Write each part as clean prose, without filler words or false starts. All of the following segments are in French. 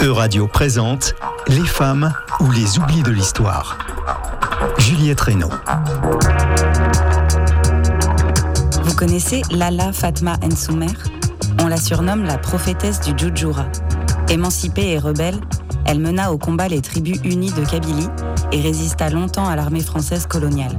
Euradio présente Les femmes ou les oublis de l'histoire. Juliette Reynaud. Vous connaissez Lala Fatma Nsoumer ? On la surnomme la prophétesse du Djoudjoura. Émancipée et rebelle, elle mena au combat les tribus unies de Kabylie et résista longtemps à l'armée française coloniale.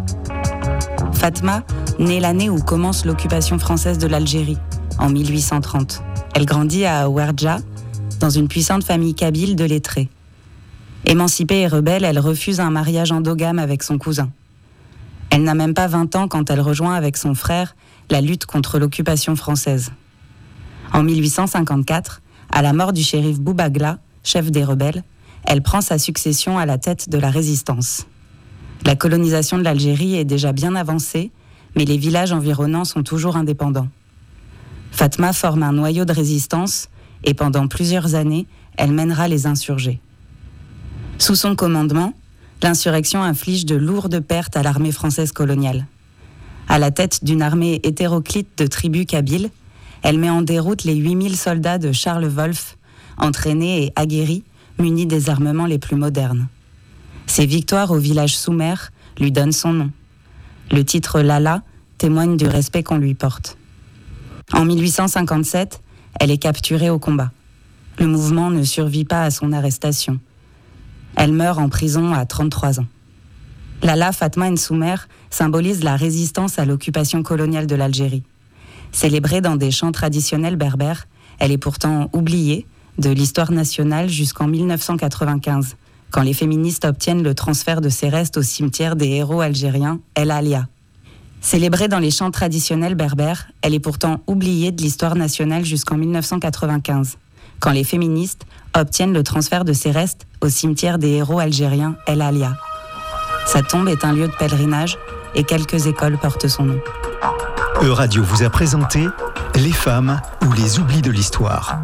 Fatma naît l'année où commence l'occupation française de l'Algérie, en 1830. Elle grandit à Ouerdja, dans une puissante famille kabyle de lettrés. Émancipée et rebelle, elle refuse un mariage endogame avec son cousin. Elle n'a même pas 20 ans quand elle rejoint avec son frère la lutte contre l'occupation française. En 1854, à la mort du shérif Boubagla, chef des rebelles, elle prend sa succession à la tête de la résistance. La colonisation de l'Algérie est déjà bien avancée, mais les villages environnants sont toujours indépendants. Fatma forme un noyau de résistance et pendant plusieurs années, elle mènera les insurgés. Sous son commandement, l'insurrection inflige de lourdes pertes à l'armée française coloniale. À la tête d'une armée hétéroclite de tribus kabyles, elle met en déroute les 8000 soldats de Charles Wolff, entraînés et aguerris, munis des armements les plus modernes. Ses victoires au village Soumer lui donnent son nom. Le titre Lala témoigne du respect qu'on lui porte. En 1857, elle est capturée au combat. Le mouvement ne survit pas à son arrestation. Elle meurt en prison à 33 ans. Lala Fatma Nsoumer symbolise la résistance à l'occupation coloniale de l'Algérie. Célébrée dans des chants traditionnels berbères, elle est pourtant oubliée de l'histoire nationale jusqu'en 1995, quand les féministes obtiennent le transfert de ses restes au cimetière des héros algériens El Alia. Célébrée dans les chants traditionnels berbères, elle est pourtant oubliée de l'histoire nationale jusqu'en 1995, quand les féministes obtiennent le transfert de ses restes au cimetière des héros algériens El Alia. Sa tombe est un lieu de pèlerinage et quelques écoles portent son nom. Euradio vous a présenté Les femmes ou les oublis de l'histoire.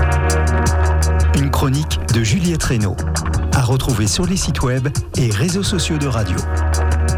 Une chronique de Juliette Reynaud, à retrouver sur les sites web et réseaux sociaux de radio.